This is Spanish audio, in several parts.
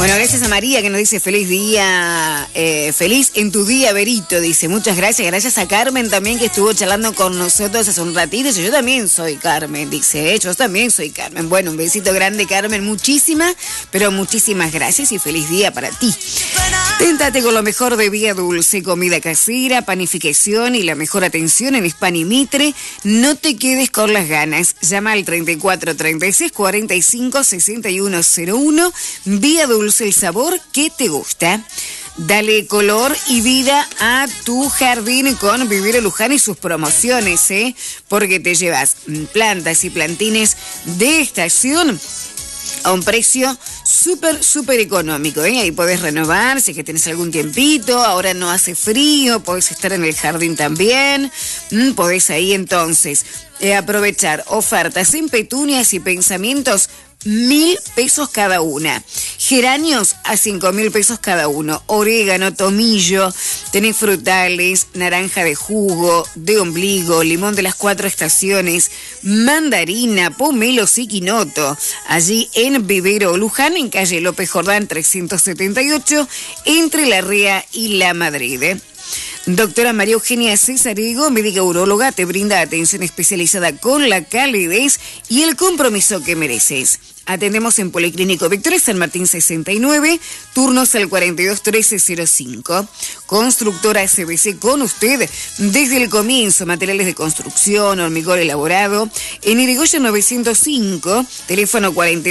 Bueno, gracias a María que nos dice feliz día, feliz en tu día, Berito, dice, muchas gracias. Gracias a Carmen también que estuvo charlando con nosotros hace un ratito. Yo también soy Carmen, dice, yo también soy Carmen. Bueno, un besito grande, Carmen, muchísimas, pero muchísimas gracias y feliz día para ti. Téntate con lo mejor de Vía Dulce, comida casera, panificación y la mejor atención en Hispani-Mitre. No te quedes con las ganas. Llama al 34 36 45 61 01. Vía Dulce, el sabor que te gusta. Dale color y vida a tu jardín con Vivero Luján y sus promociones, porque te llevas plantas y plantines de estación a un precio súper económico, Ahí podés renovar, si es que tenés algún tiempito, ahora no hace frío, podés estar en el jardín también, podés ahí entonces aprovechar ofertas en petunias y pensamientos, 1.000 pesos cada una. Geranios a 5.000 pesos cada uno. Orégano, tomillo, tenés frutales, naranja de jugo, de ombligo, limón de las 4 estaciones, mandarina, pomelos y quinoto. Allí en Vivero Luján, en calle López Jordán 378, entre La Rea y La Madrid. Doctora María Eugenia Cesarego, médica uróloga, te brinda atención especializada con la calidez y el compromiso que mereces. Atendemos en Policlínico Victoria San Martín 69, turnos al 421305. Constructora CBC con usted desde el comienzo, materiales de construcción, hormigón elaborado. En Irigoyen 905, teléfono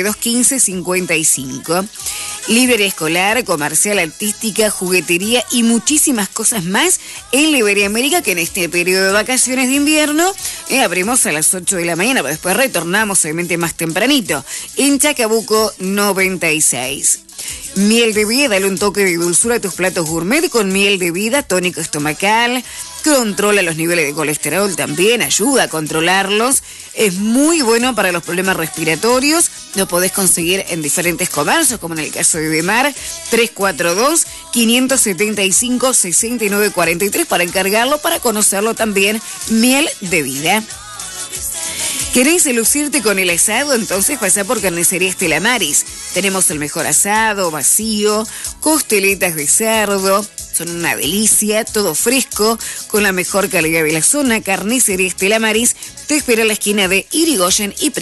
421555. Librería escolar, comercial, artística, juguetería y muchísimas cosas más en Librería América, que en este periodo de vacaciones de invierno abrimos a las 8 de la mañana, pero después retornamos obviamente más tempranito. En Chacabuco 96. Miel de vida, dale un toque de dulzura a tus platos gourmet con miel de vida, tónico estomacal, controla los niveles de colesterol también, ayuda a controlarlos, es muy bueno para los problemas respiratorios, lo podés conseguir en diferentes comercios, como en el caso de Demar, 342-575-6943 para encargarlo, para conocerlo también, miel de vida. ¿Querés lucirte con el asado? Entonces pasá por Carnicería Estela Maris. Tenemos el mejor asado, vacío, costeletas de cerdo. Son una delicia, todo fresco, con la mejor calidad de la zona. Carnicería Estela Maris te espera en la esquina de Irigoyen y Prim.